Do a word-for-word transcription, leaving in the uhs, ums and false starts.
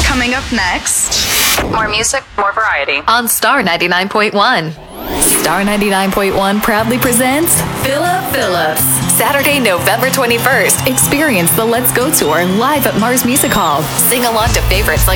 Coming up next, more music, more variety. On Star ninety-nine point one. Star ninety-nine point one proudly presents Philip Phillips. Saturday, November twenty-first. Experience the Let's Go Tour live at Mars Music Hall. Sing along to favorites like